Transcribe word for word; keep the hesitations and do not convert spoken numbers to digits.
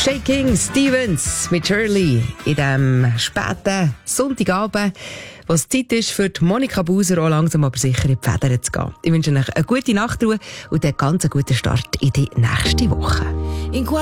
Shaking Stevens mit Shirley in diesem späten Sonntagabend, wo es Zeit ist, für die Monika Buser auch langsam aber sicher in die Federn zu gehen. Ich wünsche euch eine gute Nachtruhe und einen ganz guten Start in die nächste Woche.